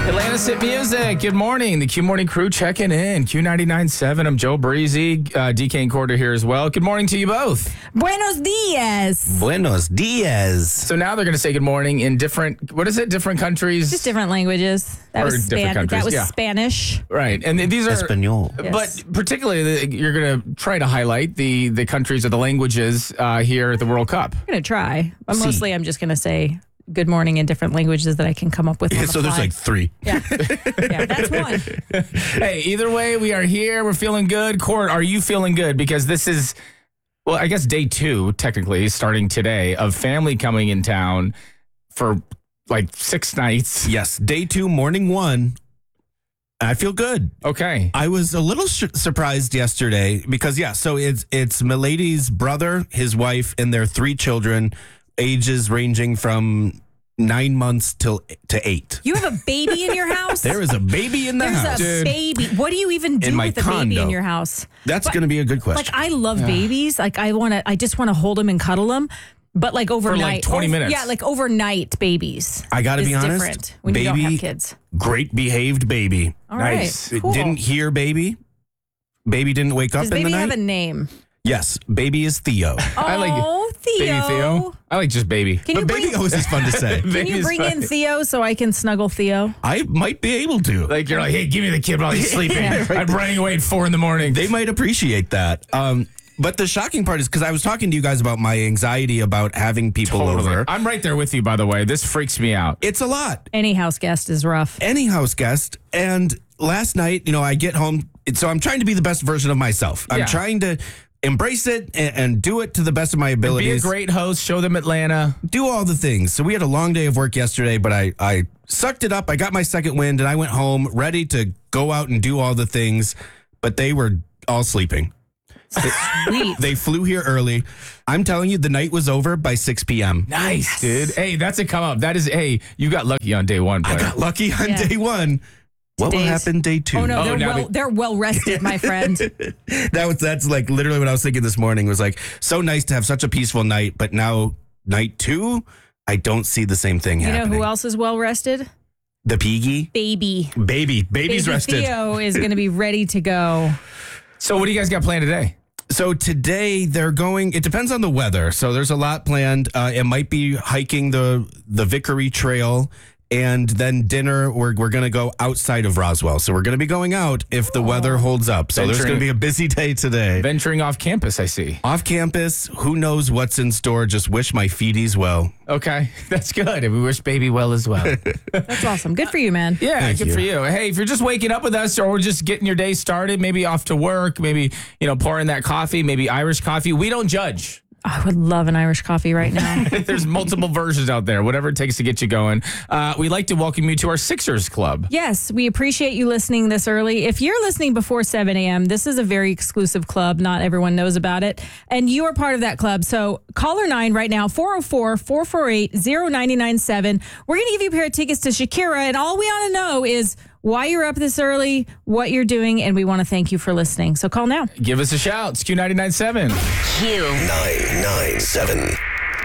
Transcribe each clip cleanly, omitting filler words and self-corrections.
Atlanta's Hit Music. Good morning. The Q Morning crew checking in. Q99.7. I'm Joe Breezy. DK and Corder here as well. Good morning to you both. Buenos dias. Buenos dias. So now they're going to say good morning in different, what is it? Different countries? Just different languages. That Or was different countries, That was yeah. Spanish. Right. And these are... Espanol. Yes. But particularly, you're going to try to highlight the countries or the languages here at the World Cup. I'm going to try. But mostly I'm just going to say good morning in different languages that I can come up with on the So there's fly. like 3. Yeah. Yeah, that's one. Hey, either way, we are here. We're feeling good. Court, are you feeling good? Because this is, well, I guess day 2, technically, starting today, of family coming in town for like 6 nights. Yes, day 2, morning 1. I feel good. Okay. I was a little surprised yesterday because, so it's Milady's brother, his wife, and their 3 children, ages ranging from 9 months to 8. You have a baby in your house? There is a baby in the There's house. a baby. What do you even do In my with a baby condo. in your house? That's going to be a good question. Like, I love babies. Like, I just want to hold them and cuddle them. But like overnight. 20 minutes. Yeah, like overnight babies. I got to be honest. Different when you don't have kids. Great behaved baby. All Nice. right. Cool. Didn't hear baby. Baby didn't wake up Does in the baby night. have a name? Yes, baby is Theo. I like Theo. Baby Theo. I like just baby. Can you But baby always is fun to say. Can you bring in Theo so I can snuggle Theo? I might be able to. Like, you're like, hey, give me the kid while he's sleeping. I'm running away at 4 a.m. They might appreciate that. But the shocking part is because I was talking to you guys about my anxiety about having people over. I'm right there with you, by the way. This freaks me out. It's a lot. Any house guest is rough. Any house guest. And last night, I get home. So I'm trying to be the best version of myself. Yeah. I'm trying to embrace it and do it to the best of my Be a abilities. great host. Show them Atlanta. Do all the things. So we had a long day of work yesterday, but I sucked it up. I got my second wind and I went home ready to go out and do all the things. But they were all sleeping. Sweet. They flew here early. I'm telling you, the night was over by 6 p.m. Nice, dude. Hey, that's a come up. That is, hey, you got lucky on day 1. I Player. got lucky on Yeah. day 1. What will Days. happen day 2? Oh no, now they're well rested, my friend. That's like literally what I was thinking this morning. Was like so nice to have such a peaceful night, but now night 2, I don't see the same thing You know happening. who else is well rested? The Piggy? Baby. Baby's Baby rested. Theo is going to be ready to go. So what do you guys got planned today? So today they're going, it depends on the weather. So there's a lot planned. It might be hiking the Vickery Trail. And then dinner, we're going to go outside of Roswell. So we're going to be going out if the weather holds up. So there's Venturing- going to be a busy day today. Venturing off campus, I see. Off campus, who knows what's in store. Just wish my feeties well. Okay, that's good. And we wish baby well as well. That's awesome. Good for you, man. Yeah, Thank good you. for you. Hey, if you're just waking up with us or just getting your day started, maybe off to work, maybe, pouring that coffee, maybe Irish coffee, we don't judge. I would love an Irish coffee right now. There's multiple versions out there, whatever it takes to get you going. We'd like to welcome you to our Sixers Club. Yes, we appreciate you listening this early. If you're listening before 7 a.m., this is a very exclusive club. Not everyone knows about it. And you are part of that club. So caller 9 right now, 404-448-0997. We're going to give you a pair of tickets to Shakira. And all we want to know is why you're up this early, what you're doing, and we want to thank you for listening. So call now. Give us a shout. It's Q99.7. Q997.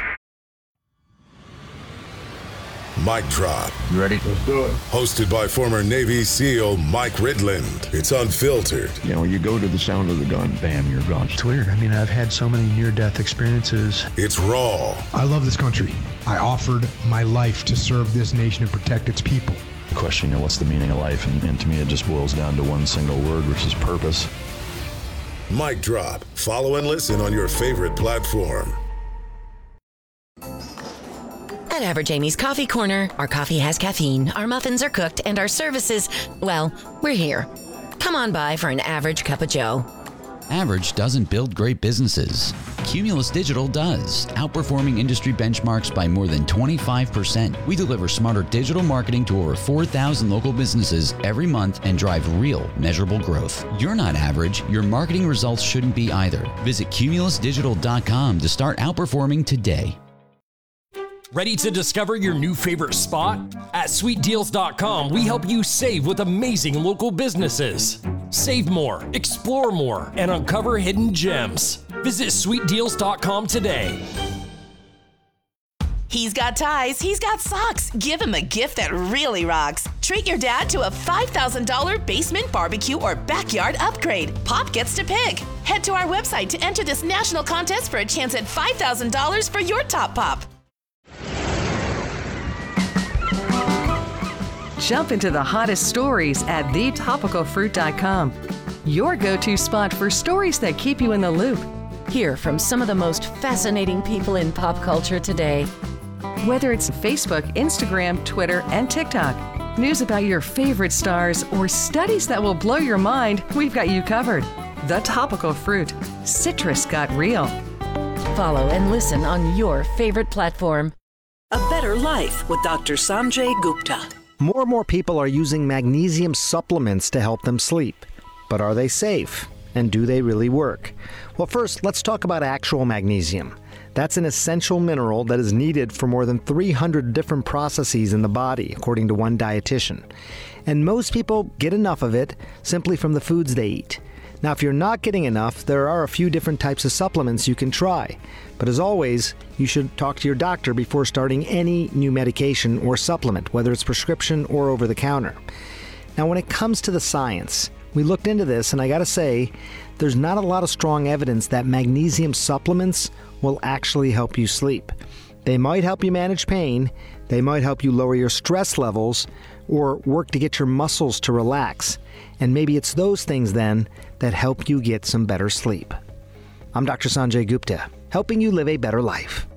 Mic drop. You ready? Let's do it. Hosted by former Navy SEAL Mike Ridland. It's unfiltered. You go to the sound of the gun, bam, you're gone. It's weird. I mean, I've had so many near-death experiences. It's raw. I love this country. I offered my life to serve this nation and protect its people. The question, what's the meaning of life? And to me, it just boils down to one single word, which is purpose. Mic drop. Follow and listen on your favorite platform. At Average Amy's Coffee Corner, our coffee has caffeine, our muffins are cooked, and our services, well, we're here. Come on by for an average cup of joe. Average doesn't build great businesses. Cumulus Digital does, outperforming industry benchmarks by more than 25%. We deliver smarter digital marketing to over 4,000 local businesses every month and drive real, measurable growth. You're not average. Your marketing results shouldn't be either. Visit cumulusdigital.com to start outperforming today. Ready to discover your new favorite spot? At sweetdeals.com, we help you save with amazing local businesses. Save more, explore more, and uncover hidden gems. Visit sweetdeals.com today. He's got ties, he's got socks. Give him a gift that really rocks. Treat your dad to a $5,000 basement barbecue or backyard upgrade. Pop gets to pick. Head to our website to enter this national contest for a chance at $5,000 for your top pop. Jump into the hottest stories at thetopicalfruit.com. Your go-to spot for stories that keep you in the loop. Hear from some of the most fascinating people in pop culture today. Whether it's Facebook, Instagram, Twitter, and TikTok, news about your favorite stars, or studies that will blow your mind, we've got you covered. The Topical Fruit. Citrus got real. Follow and listen on your favorite platform. A Better Life with Dr. Sanjay Gupta. More and more people are using magnesium supplements to help them sleep. But are they safe? And do they really work? Well, first, let's talk about actual magnesium. That's an essential mineral that is needed for more than 300 different processes in the body, according to one dietitian. And most people get enough of it simply from the foods they eat. Now, if you're not getting enough, there are a few different types of supplements you can try. But as always, you should talk to your doctor before starting any new medication or supplement, whether it's prescription or over the counter. Now, when it comes to the science, we looked into this, and I gotta say, there's not a lot of strong evidence that magnesium supplements will actually help you sleep. They might help you manage pain, they might help you lower your stress levels, or work to get your muscles to relax. And maybe it's those things then that help you get some better sleep. I'm Dr. Sanjay Gupta, helping you live a better life.